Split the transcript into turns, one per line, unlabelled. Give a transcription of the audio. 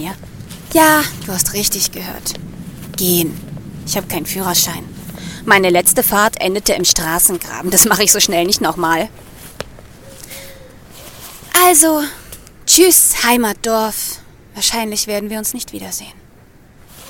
mehr. Ja, du hast richtig gehört. Gehen. Ich habe keinen Führerschein. Meine letzte Fahrt endete im Straßengraben. Das mache ich so schnell nicht nochmal. Also, tschüss, Heimatdorf. Wahrscheinlich werden wir uns nicht wiedersehen.